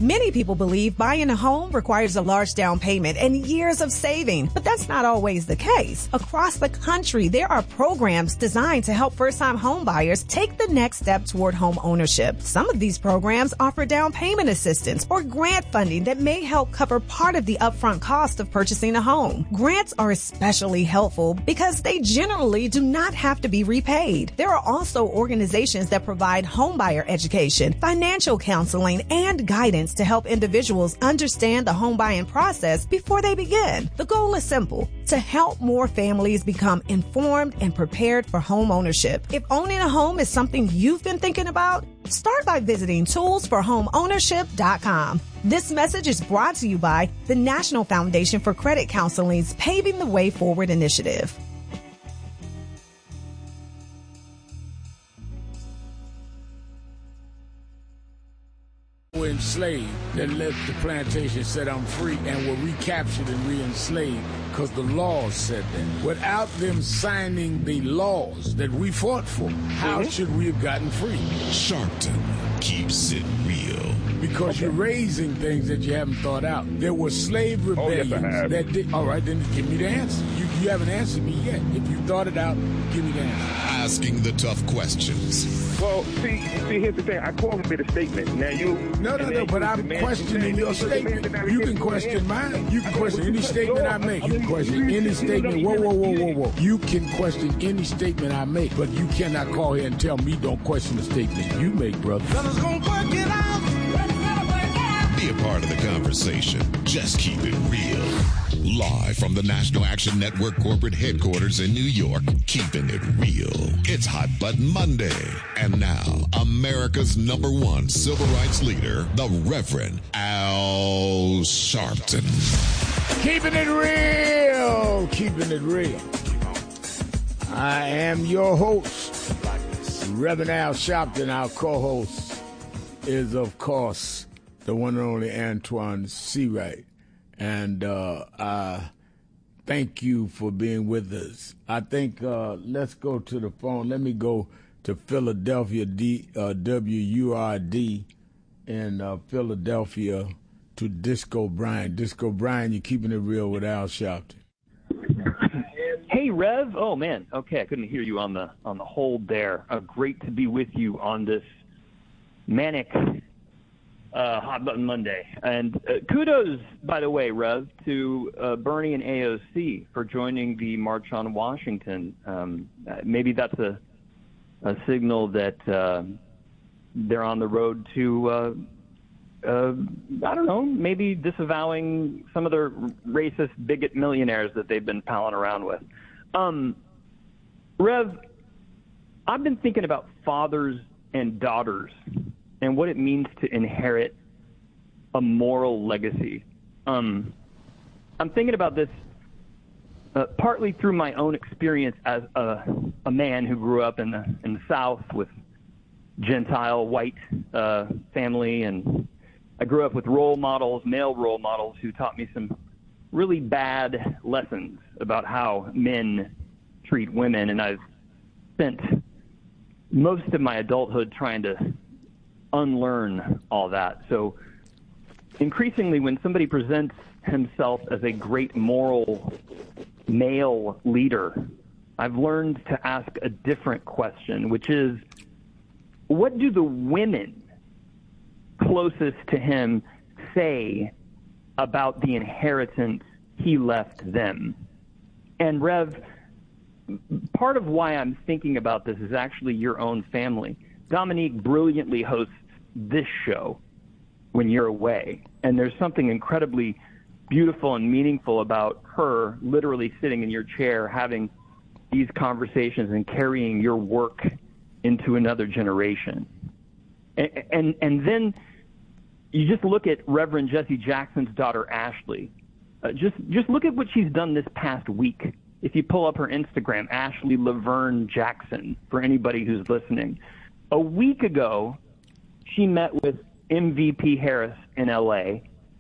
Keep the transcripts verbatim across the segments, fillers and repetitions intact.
Many people believe buying a home requires a large down payment and years of saving, but that's not always the case. Across the country, there are programs designed to help first-time home buyers take the next step toward home ownership. Some of these programs offer down payment assistance or grant funding that may help cover part of the upfront cost of purchasing a home. Grants are especially helpful because they generally do not have to be repaid. There are also organizations that provide homebuyer education, financial counseling, and guidance to help individuals understand the home buying process before they begin. The goal is simple: to help more families become informed and prepared for home ownership. If owning a home is something you've been thinking about, start by visiting tools for home ownership dot com. This message is brought to you by the National Foundation for Credit Counseling's Paving the Way Forward initiative. Were enslaved, that left the plantation, said I'm free, and were recaptured and re-enslaved because the laws said that. Without them signing the laws that we fought for, how mm-hmm. should we have gotten free? Sharpton keeps it real. Because okay. you're raising things that you haven't thought out. There were slave rebellions oh, yes, that did. All right, then give me the answer. You, you haven't answered me yet. If you thought it out, give me the answer. Asking the tough questions. Well, see, see, here's the thing. I called him with a statement. Now you. No, no, no. But I'm questioning your statement. You can question mine. You can question any statement I make. You can question any statement. Whoa, whoa, whoa, whoa, whoa. You can question any statement I make, but you cannot call here and tell me don't question the statement you make, brother. Fellas gonna work it out. Be a part of the conversation. Just keep it real. Live from the National Action Network corporate headquarters in New York, keeping it real. It's Hot Button Monday. And now, America's number one civil rights leader, the Reverend Al Sharpton. Keeping it real. Keeping it real. I am your host, Reverend Al Sharpton. Our co-host is, of course, the one and only Antoine Seawright. And uh, uh, thank you for being with us. I think uh, let's go to the phone. Let me go to Philadelphia, D, uh, W U R D in uh, Philadelphia to Disco Brian. Disco Brian, you're keeping it real with Al Sharpton. Hey, Rev. Oh, man. Okay, I couldn't hear you on the on the hold there. Uh, great to be with you on this manic Uh, Hot Button Monday. And uh, kudos, by the way, Rev, to uh, Bernie and A O C for joining the March on Washington. Um, maybe that's a, a signal that uh, they're on the road to, uh, uh, I don't know, maybe disavowing some of the racist bigot millionaires that they've been palling around with. Um, Rev, I've been thinking about fathers and daughters and what it means to inherit a moral legacy. Um, I'm thinking about this uh, partly through my own experience as a, a man who grew up in the in the South with Gentile white uh, family, and I grew up with role models, male role models, who taught me some really bad lessons about how men treat women, and I've spent most of my adulthood trying to unlearn all that. So increasingly, when somebody presents himself as a great moral male leader, I've learned to ask a different question, which is, what do the women closest to him say about the inheritance he left them? And Rev, part of why I'm thinking about this is actually your own family. Dominique brilliantly hosts this show when you're away, and there's something incredibly beautiful and meaningful about her literally sitting in your chair having these conversations and carrying your work into another generation. And and, and then you just look at Reverend Jesse Jackson's daughter, Ashley. Uh, just just look at what she's done this past week. If you pull up her Instagram, Ashley Laverne Jackson, for anybody who's listening. A week ago, she met with M V P Harris in L A,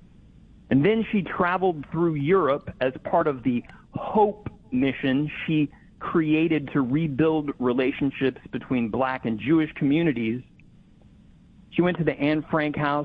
and then she traveled through Europe as part of the HOPE mission she created to rebuild relationships between black and Jewish communities. She went to the Anne Frank House